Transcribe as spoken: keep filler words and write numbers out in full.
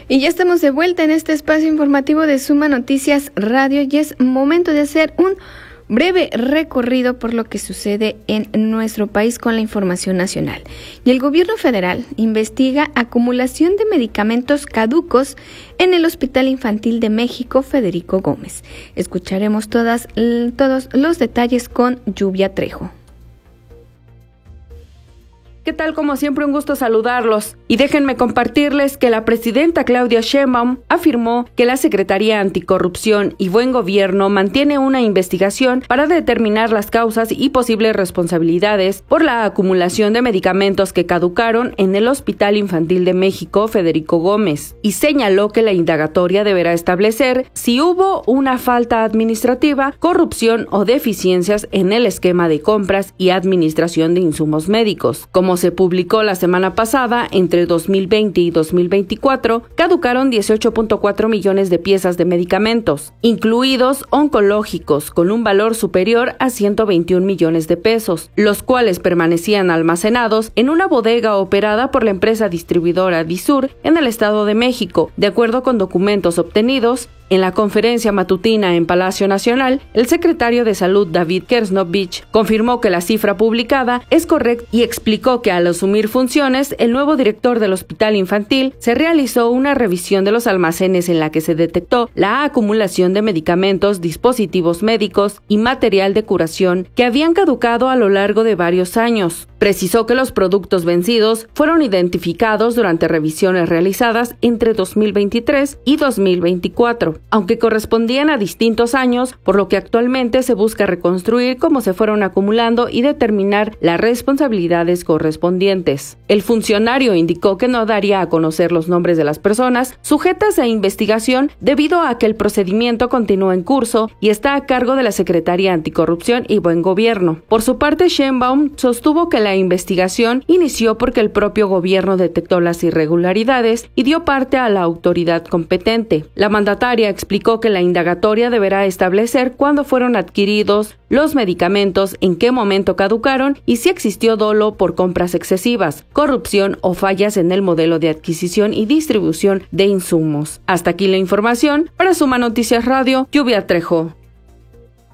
Y ya estamos de vuelta en este espacio informativo de Suma Noticias Radio y es momento de hacer un breve recorrido por lo que sucede en nuestro país con la información nacional. Y el gobierno federal investiga acumulación de medicamentos caducos en el Hospital Infantil de México Federico Gómez. Escucharemos todas, todos los detalles con Lluvia Trejo. ¿Qué tal? Como siempre, un gusto saludarlos. Y déjenme compartirles que la presidenta Claudia Sheinbaum afirmó que la Secretaría Anticorrupción y Buen Gobierno mantiene una investigación para determinar las causas y posibles responsabilidades por la acumulación de medicamentos que caducaron en el Hospital Infantil de México Federico Gómez. Y señaló que la indagatoria deberá establecer si hubo una falta administrativa, corrupción o deficiencias en el esquema de compras y administración de insumos médicos. Como se publicó la semana pasada, entre dos mil veinte y dos mil veinticuatro, caducaron dieciocho punto cuatro millones de piezas de medicamentos, incluidos oncológicos, con un valor superior a ciento veintiún millones de pesos, los cuales permanecían almacenados en una bodega operada por la empresa distribuidora Disur en el Estado de México, de acuerdo con documentos obtenidos. En la conferencia matutina en Palacio Nacional, el secretario de Salud David Kersnovich confirmó que la cifra publicada es correcta y explicó que al asumir funciones, el nuevo director del Hospital Infantil se realizó una revisión de los almacenes en la que se detectó la acumulación de medicamentos, dispositivos médicos y material de curación que habían caducado a lo largo de varios años. Precisó que los productos vencidos fueron identificados durante revisiones realizadas entre dos mil veintitrés y dos mil veinticuatro. Aunque correspondían a distintos años, por lo que actualmente se busca reconstruir cómo se fueron acumulando y determinar las responsabilidades correspondientes. El funcionario indicó que no daría a conocer los nombres de las personas sujetas a investigación debido a que el procedimiento continúa en curso y está a cargo de la Secretaría Anticorrupción y Buen Gobierno. Por su parte, Sheinbaum sostuvo que la investigación inició porque el propio gobierno detectó las irregularidades y dio parte a la autoridad competente. La mandataria explicó que la indagatoria deberá establecer cuándo fueron adquiridos los medicamentos, en qué momento caducaron y si existió dolo por compras excesivas, corrupción o fallas en el modelo de adquisición y distribución de insumos. Hasta aquí la información. Para Suma Noticias Radio, Lluvia Trejo.